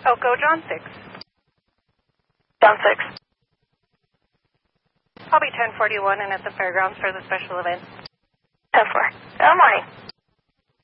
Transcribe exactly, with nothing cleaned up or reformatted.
Oh, go John six. John six. I'll be ten forty-one and at the fairgrounds for the special event. ten four. Good morning.